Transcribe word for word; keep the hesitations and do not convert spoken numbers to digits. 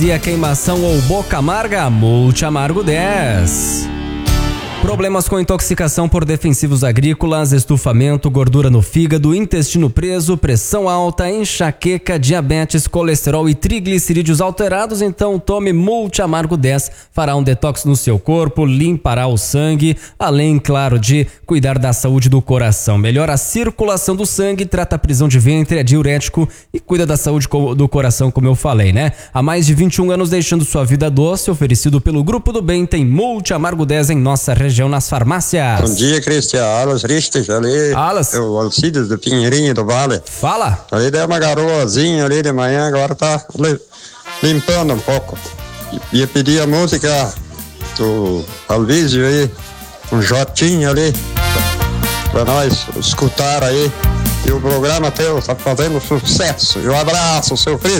E a queimação ou boca amarga, Multi Amargo dez. Problemas com intoxicação por defensivos agrícolas, estufamento, gordura no fígado, intestino preso, pressão alta, enxaqueca, diabetes, colesterol e triglicerídeos alterados, então tome Multi Amargo dez, fará um detox no seu corpo, limpará o sangue, além, claro, de cuidar da saúde do coração. Melhora a circulação do sangue, trata a prisão de ventre, é diurético e cuida da saúde do coração, como eu falei, né? Há mais de vinte e um anos deixando sua vida doce, oferecido pelo Grupo do Bem, tem Multi Amargo dez em nossa região. Nas farmácias. Bom dia, Cristian. Alas Ristes ali. Alas. O Alcides do Pinheirinho do Vale. Fala. Ali deu uma garoazinha ali de manhã, agora tá limpando um pouco. Ia pedir a música do Alvísio aí, um Jotinho ali, pra nós escutar aí. E o programa teu tá fazendo sucesso. E um abraço, seu Cristian.